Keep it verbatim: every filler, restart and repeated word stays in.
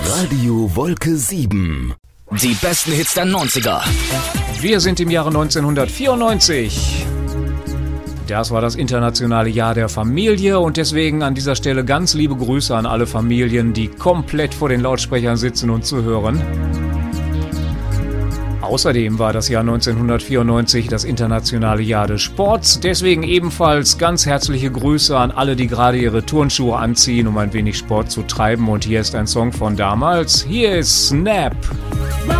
Radio Wolke sieben. Die besten Hits der neunziger. Wir sind im Jahre neunzehnhundertvierundneunzig. Das war das internationale Jahr der Familie und deswegen an dieser Stelle ganz liebe Grüße an alle Familien, die komplett vor den Lautsprechern sitzen und zuhören. Außerdem war das Jahr neunzehnhundertvierundneunzig das internationale Jahr des Sports. Deswegen ebenfalls ganz herzliche Grüße an alle, die gerade ihre Turnschuhe anziehen, um ein wenig Sport zu treiben. Und hier ist ein Song von damals. Hier ist Snap.